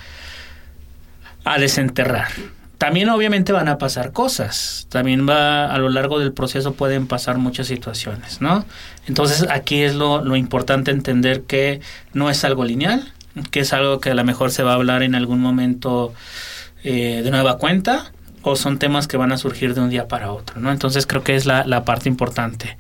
desenterrar. También obviamente van a pasar cosas. También a lo largo del proceso pueden pasar muchas situaciones, ¿no? Entonces aquí es lo importante entender que no es algo lineal, que es algo que a lo mejor se va a hablar en algún momento de nueva cuenta, o son temas que van a surgir de un día para otro, ¿no? Entonces creo que es la parte importante.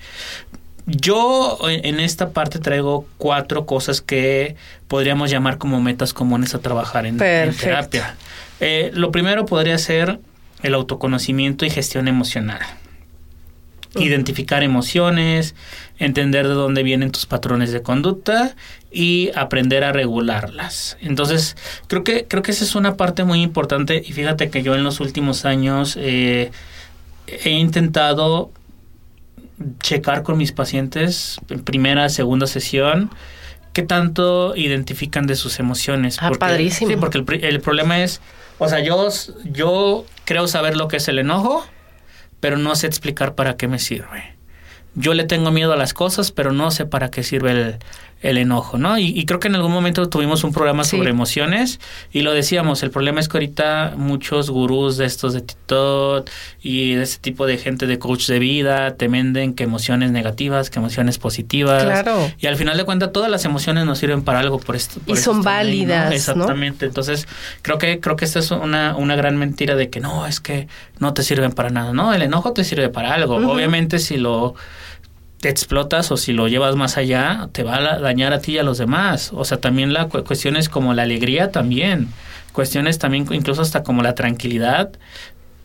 Yo en esta parte traigo 4 cosas que podríamos llamar como metas comunes a trabajar en terapia. Lo primero podría ser el autoconocimiento y gestión emocional. Identificar emociones, entender de dónde vienen tus patrones de conducta y aprender a regularlas. Entonces, creo que esa es una parte muy importante, y fíjate que yo en los últimos años he intentado checar con mis pacientes en primera, segunda sesión qué tanto identifican de sus emociones. Padrísimo. Sí, porque el problema es, o sea, yo creo saber lo que es el enojo, pero no sé explicar para qué me sirve. Yo le tengo miedo a las cosas, pero no sé para qué sirve el enojo, ¿no? Y creo que en algún momento tuvimos un programa sobre emociones y lo decíamos, el problema es que ahorita muchos gurús de estos de TikTok y de este tipo de gente de coach de vida te venden que emociones negativas, que emociones positivas. Claro. Y al final de cuentas todas las emociones nos sirven para algo por esto. Y son válidas, ¿no? Exactamente. ¿No? Entonces creo que esta es una gran mentira de que no, es que no te sirven para nada. No, el enojo te sirve para algo. Uh-huh. Obviamente si te explotas o si lo llevas más allá, te va a dañar a ti y a los demás. O sea, también cuestiones como la alegría también. Cuestiones también incluso hasta como la tranquilidad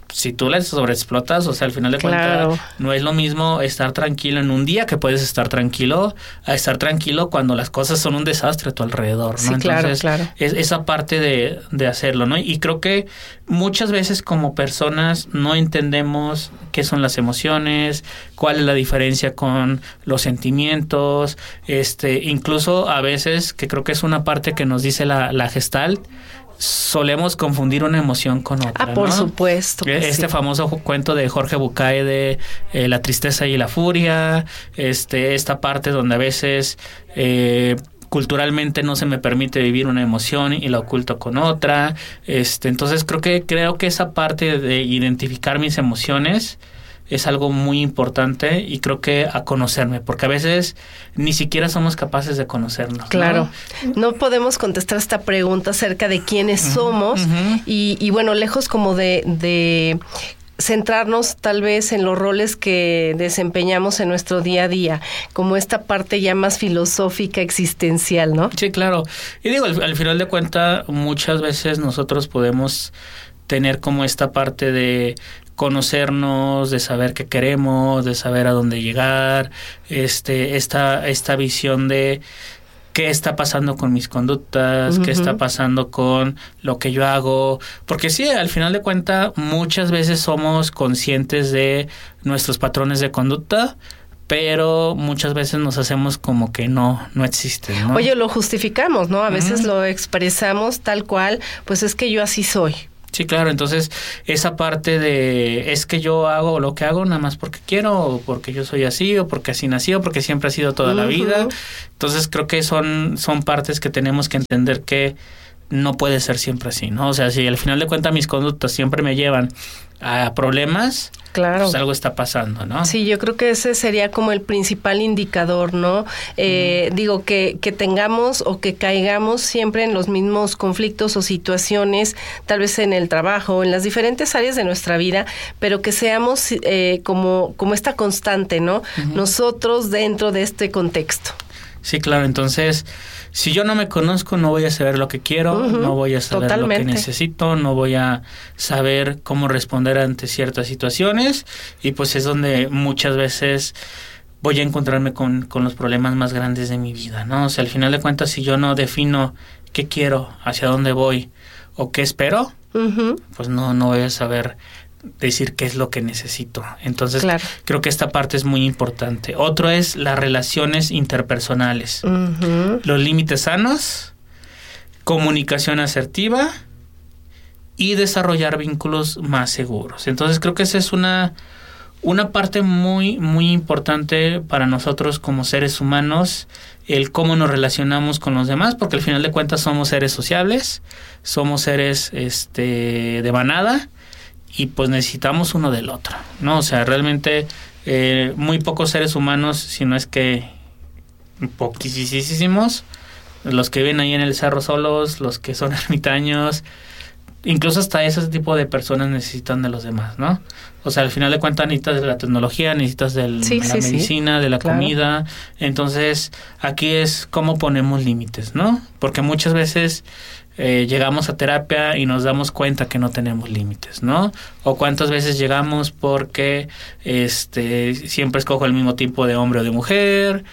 si tú la sobreexplotas, o sea, al final de cuentas, no es lo mismo estar tranquilo en un día que puedes estar tranquilo a estar tranquilo cuando las cosas son un desastre a tu alrededor, ¿no? Sí, Entonces, claro. es esa parte de hacerlo, ¿no? Y creo que muchas veces como personas no entendemos qué son las emociones, cuál es la diferencia con los sentimientos, incluso a veces, que creo que es una parte que nos dice la Gestalt, solemos confundir una emoción con otra, por ¿no? supuesto. Famoso cuento de Jorge Bucay de la tristeza y la furia, esta parte donde a veces culturalmente no se me permite vivir una emoción y la oculto con otra. Entonces creo que esa parte de identificar mis emociones es algo muy importante, y creo que a conocerme, porque a veces ni siquiera somos capaces de conocernos. Claro, no podemos contestar esta pregunta acerca de quiénes somos, y bueno, lejos como de centrarnos tal vez en los roles que desempeñamos en nuestro día a día, como esta parte ya más filosófica, existencial, ¿no? Sí, claro. Y digo, al final de cuentas, muchas veces nosotros podemos tener como esta parte de conocernos, de saber qué queremos, de saber a dónde llegar, esta visión de qué está pasando con mis conductas, qué está pasando con lo que yo hago, porque sí, al final de cuentas muchas veces somos conscientes de nuestros patrones de conducta, pero muchas veces nos hacemos como que no existen, ¿no? Oye, lo justificamos, ¿no? A veces lo expresamos tal cual, pues es que yo así soy. Sí, claro, entonces esa parte de es que yo hago lo que hago nada más porque quiero, o porque yo soy así, o porque así nací, o porque siempre ha sido toda la vida. Entonces creo que son partes que tenemos que entender que no puede ser siempre así, ¿no? O sea, si al final de cuentas mis conductas siempre me llevan a problemas, claro, pues algo está pasando, ¿no? Sí, yo creo que ese sería como el principal indicador, ¿no? Digo, que tengamos o que caigamos siempre en los mismos conflictos o situaciones, tal vez en el trabajo, en las diferentes áreas de nuestra vida, pero que seamos como esta constante, ¿no? Nosotros dentro de este contexto. Sí, claro, entonces, si yo no me conozco, no voy a saber lo que quiero, no voy a saber lo que necesito, no voy a saber cómo responder ante ciertas situaciones, y pues es donde muchas veces voy a encontrarme con los problemas más grandes de mi vida, ¿no? O sea, al final de cuentas, si yo no defino qué quiero, hacia dónde voy o qué espero, pues no voy a saber decir qué es lo que necesito. Entonces, creo que esta parte es muy importante. Otro es las relaciones interpersonales. Los límites sanos, comunicación asertiva y desarrollar vínculos más seguros. Entonces, creo que esa es una parte muy, muy importante para nosotros como seres humanos, el cómo nos relacionamos con los demás, porque al final de cuentas somos seres sociables, somos seres de manada, y pues necesitamos uno del otro, ¿no? O sea, realmente muy pocos seres humanos, si no es que poquísimos, los que viven ahí en el cerro solos, los que son ermitaños, incluso hasta ese tipo de personas necesitan de los demás, ¿no? O sea, al final de cuentas necesitas de la tecnología, necesitas de la medicina, de la comida. Entonces, aquí es cómo ponemos límites, ¿no? Porque muchas veces llegamos a terapia y nos damos cuenta que no tenemos límites, ¿no? O cuántas veces llegamos porque siempre escojo el mismo tipo de hombre o de mujer,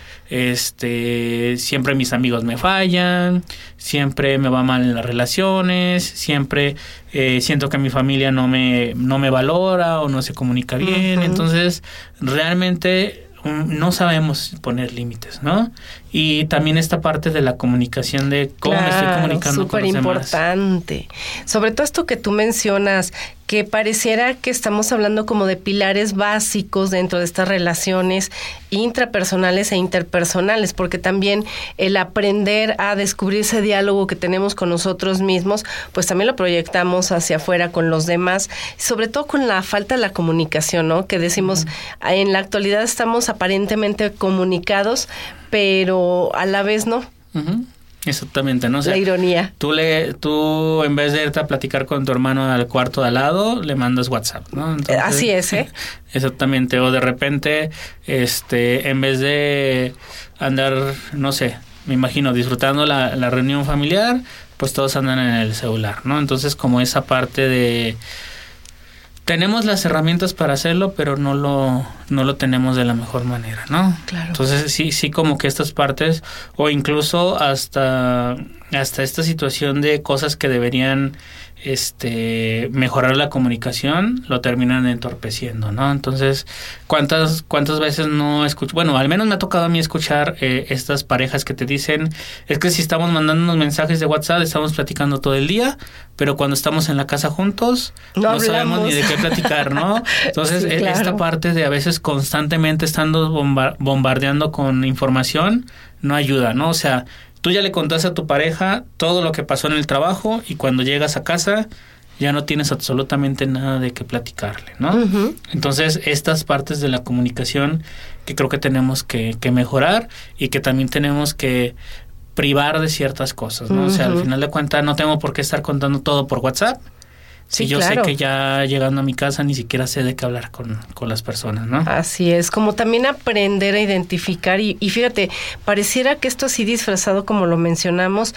siempre mis amigos me fallan, siempre me va mal en las relaciones, siempre siento que mi familia no me valora o no se comunica bien. Entonces, realmente no sabemos poner límites, ¿no? Y también esta parte de la comunicación, de cómo me estoy comunicando con los demás. Súper importante. Sobre todo esto que tú mencionas, que pareciera que estamos hablando como de pilares básicos dentro de estas relaciones intrapersonales e interpersonales, porque también el aprender a descubrir ese diálogo que tenemos con nosotros mismos, pues también lo proyectamos hacia afuera con los demás, sobre todo con la falta de la comunicación, ¿no? Que decimos, en la actualidad estamos aparentemente comunicados, pero a la vez no. Exactamente, ¿no? O sea, la ironía. Tú en vez de irte a platicar con tu hermano al cuarto de al lado, le mandas WhatsApp, ¿no? Entonces, así es, ¿eh? Exactamente. O de repente, en vez de andar, no sé, me imagino, disfrutando la reunión familiar, pues todos andan en el celular, ¿no? Entonces, como esa parte tenemos las herramientas para hacerlo, pero no lo tenemos de la mejor manera, ¿no? Claro. Entonces sí como que estas partes, o incluso hasta esta situación de cosas que deberían mejorar la comunicación, lo terminan entorpeciendo, ¿no? Entonces, ¿cuántas veces no escucho? Bueno, al menos me ha tocado a mí escuchar estas parejas que te dicen, es que si estamos mandando unos mensajes de WhatsApp, estamos platicando todo el día, pero cuando estamos en la casa juntos, no sabemos ni de qué platicar, ¿no? Entonces, sí, claro. Esta parte de a veces constantemente estando bombardeando con información, no ayuda, ¿no? O sea, tú ya le contaste a tu pareja todo lo que pasó en el trabajo y cuando llegas a casa ya no tienes absolutamente nada de qué platicarle, ¿no? Uh-huh. Entonces, estas partes de la comunicación que creo que tenemos que mejorar y que también tenemos que privar de ciertas cosas, ¿no? Uh-huh. O sea, al final de cuentas no tengo por qué estar contando todo por WhatsApp. Sí, yo claro. Sé que ya llegando a mi casa ni siquiera sé de qué hablar con las personas, ¿no? Así es, como también aprender a identificar y fíjate, pareciera que esto así disfrazado como lo mencionamos,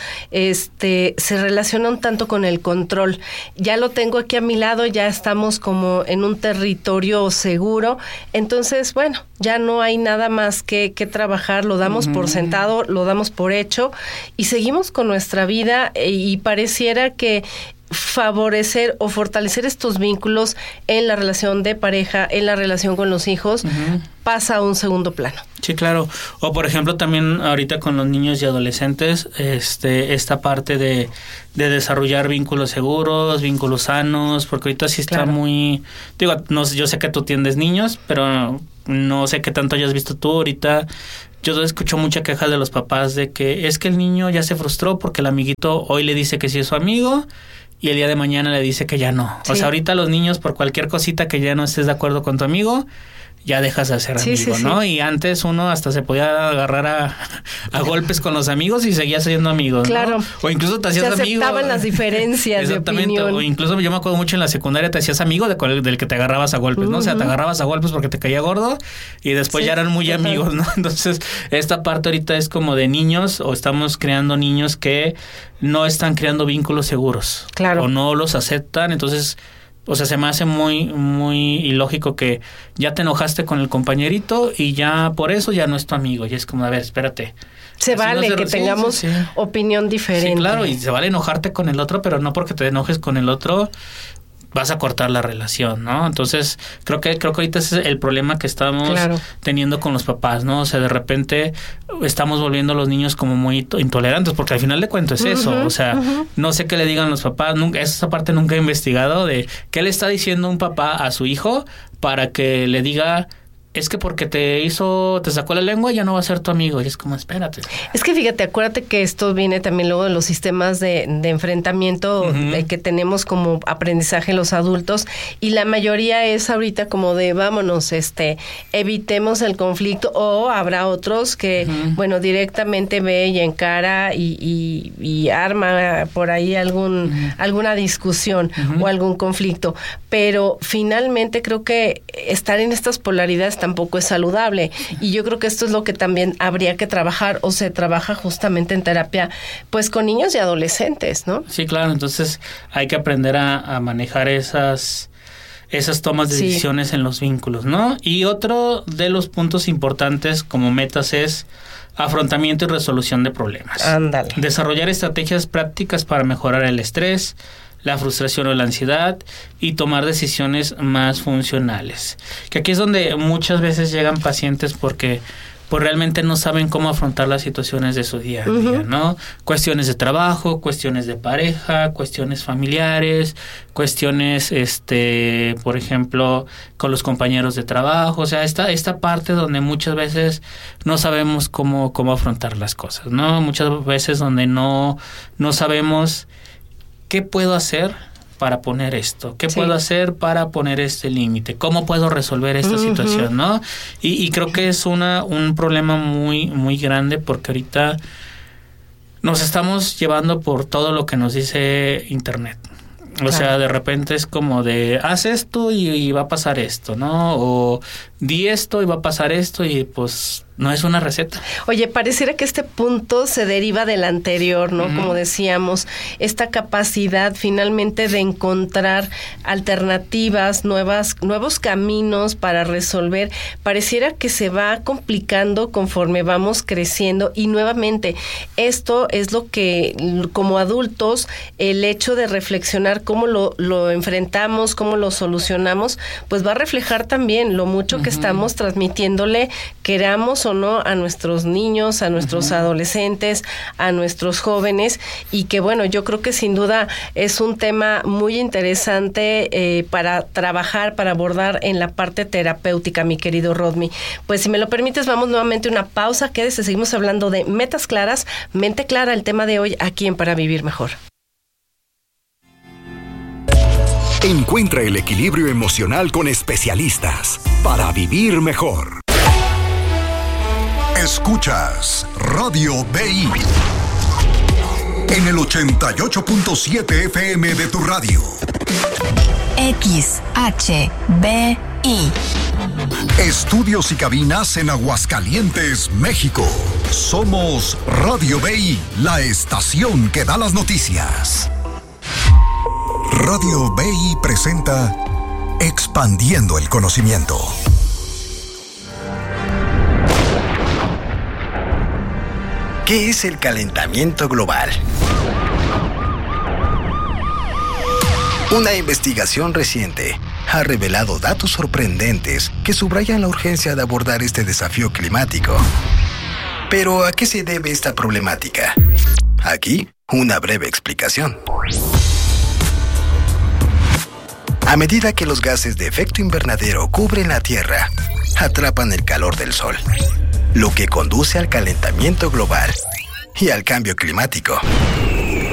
se relaciona un tanto con el control. Ya lo tengo aquí a mi lado, ya estamos como en un territorio seguro, entonces, bueno, ya no hay nada más que trabajar, lo damos por sentado, lo damos por hecho y seguimos con nuestra vida y pareciera que favorecer o fortalecer estos vínculos en la relación de pareja, en la relación con los hijos, pasa a un segundo plano. Sí, claro. O por ejemplo también ahorita con los niños y adolescentes, esta parte de desarrollar vínculos seguros, vínculos sanos, porque ahorita sí está muy, digo, no, yo sé que tú atiendes niños, pero no sé qué tanto hayas visto tú ahorita. Yo escucho mucha queja de los papás de que es que el niño ya se frustró porque el amiguito hoy le dice que sí es su amigo y el día de mañana le dice que ya no. Sí. O sea, ahorita los niños por cualquier cosita que ya no estés de acuerdo con tu amigo, ya dejas de ser amigo, ¿no? Sí. Y antes uno hasta se podía agarrar a golpes con los amigos y seguía siendo amigos, claro. ¿no? O incluso te hacías amigo. Se aceptaban las diferencias de opinión. O incluso yo me acuerdo mucho en la secundaria te hacías amigo del que te agarrabas a golpes, ¿no? O sea, te agarrabas a golpes porque te caía gordo y después ya eran muy amigos, ¿no? Entonces, esta parte ahorita es como de niños o estamos creando niños que no están creando vínculos seguros. Claro. O no los aceptan, entonces... O sea, se me hace muy, muy ilógico que ya te enojaste con el compañerito y ya por eso ya no es tu amigo. Y es como, a ver, espérate. Se vale que tengamos opinión diferente. Sí, claro, y se vale enojarte con el otro, pero no porque te enojes con el otro vas a cortar la relación, ¿no? Entonces, creo que ahorita ese es el problema que estamos teniendo con los papás, ¿no? O sea, de repente estamos volviendo a los niños como muy intolerantes, porque al final de cuentas es eso, o sea, no sé qué le digan los papás, esa parte nunca he investigado de qué le está diciendo un papá a su hijo para que le diga... Es que porque te sacó la lengua ya no va a ser tu amigo. Y es como, espérate. Es que fíjate, acuérdate que esto viene también luego de los sistemas de enfrentamiento que tenemos como aprendizaje los adultos. Y la mayoría es ahorita como de vámonos, evitemos el conflicto. O habrá otros que, bueno, directamente ve y encara y arma por ahí alguna discusión o algún conflicto. Pero finalmente creo que estar en estas polaridades tampoco es saludable y yo creo que esto es lo que también habría que trabajar o se trabaja justamente en terapia pues con niños y adolescentes, ¿no? Sí, claro, entonces hay que aprender a manejar esas tomas de decisiones en los vínculos, ¿no? Y otro de los puntos importantes como metas es afrontamiento y resolución de problemas. Ándale. Desarrollar estrategias prácticas para mejorar el estrés, la frustración o la ansiedad y tomar decisiones más funcionales. Que aquí es donde muchas veces llegan pacientes porque pues realmente no saben cómo afrontar las situaciones de su día a día, ¿no? Cuestiones de trabajo, cuestiones de pareja, cuestiones familiares, cuestiones, por ejemplo, con los compañeros de trabajo. O sea, esta parte donde muchas veces no sabemos cómo afrontar las cosas, ¿no? Muchas veces donde no sabemos ¿qué puedo hacer para poner esto? ¿Qué puedo hacer para poner este límite? ¿Cómo puedo resolver esta situación, no? Y creo que es un problema muy, muy grande porque ahorita nos estamos llevando por todo lo que nos dice Internet. O sea, de repente es como de, haz esto y va a pasar esto, ¿no? O di esto y va a pasar esto y pues No es una receta. Oye, pareciera que este punto se deriva del anterior, ¿no? Como decíamos, esta capacidad finalmente de encontrar alternativas, nuevos caminos para resolver, pareciera que se va complicando conforme vamos creciendo, y nuevamente esto es lo que como adultos, el hecho de reflexionar cómo lo enfrentamos, cómo lo solucionamos, pues va a reflejar también lo mucho que estamos transmitiéndole, queramos o no, a nuestros niños, a nuestros adolescentes, a nuestros jóvenes, y que bueno, yo creo que sin duda es un tema muy interesante para trabajar, para abordar en la parte terapéutica, mi querido Rodmi. Pues si me lo permites, vamos nuevamente a una pausa, quédese, seguimos hablando de metas claras, mente clara, el tema de hoy aquí en Para Vivir Mejor. Encuentra el equilibrio emocional con especialistas para vivir mejor. Escuchas Radio BI en el 88.7 FM de tu radio. XHBI. Estudios y cabinas en Aguascalientes, México. Somos Radio BI, la estación que da las noticias. Radio BI presenta Expandiendo el Conocimiento. ¿Qué es el calentamiento global? Una investigación reciente ha revelado datos sorprendentes que subrayan la urgencia de abordar este desafío climático. Pero, ¿a qué se debe esta problemática? Aquí, una breve explicación. A medida que los gases de efecto invernadero cubren la Tierra, atrapan el calor del Sol, lo que conduce al calentamiento global y al cambio climático.